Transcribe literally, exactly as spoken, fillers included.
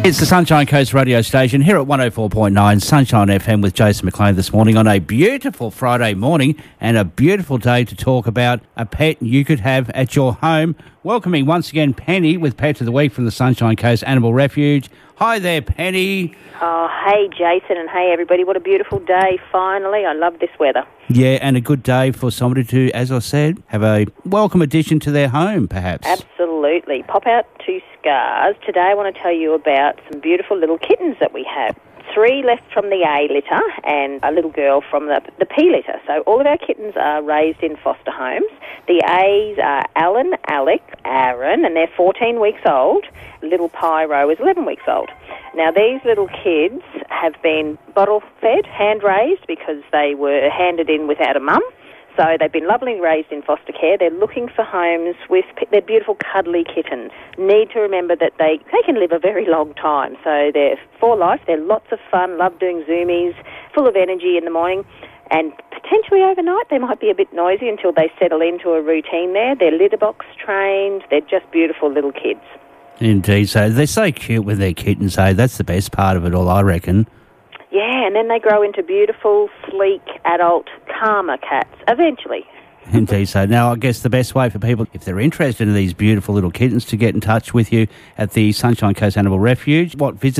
It's the Sunshine Coast radio station here at one oh four point nine Sunshine F M with Jason McLean this morning on a beautiful Friday morning and a beautiful day to talk about a pet you could have at your home. Welcoming once again Penny with Pet of the Week from the Sunshine Coast Animal Refuge. Hi there, Penny. Oh, hey, Jason, and hey, everybody. What a beautiful day, finally. I love this weather. Yeah, and a good day for somebody to, as I said, have a welcome addition to their home, perhaps. Absolutely. Pop out to Scars. Today I want to tell you about some beautiful little kittens that we have. Three left from the A litter and a little girl from the, the P litter. So all of our kittens are raised in foster homes. The A's are Alan, Alec, Aaron, and they're fourteen weeks old. Little Pyro is eleven weeks old. Now, these little kids have been bottle-fed, hand-raised, because they were handed in without a mum. So they've been lovingly raised in foster care. They're looking for homes with their beautiful cuddly kittens. Need to remember that they, they can live a very long time. So they're for life. They're lots of fun, love doing zoomies, full of energy in the morning. And potentially overnight they might be a bit noisy until they settle into a routine there. They're litter box trained. They're just beautiful little kids. Indeed. So they're so cute with their kittens, eh? That's the best part of it all, I reckon. Yeah, and then they grow into beautiful, sleek, adult, calmer cats, eventually. Indeed. So now I guess the best way for people, if they're interested in these beautiful little kittens, to get in touch with you at the Sunshine Coast Animal Refuge, what visit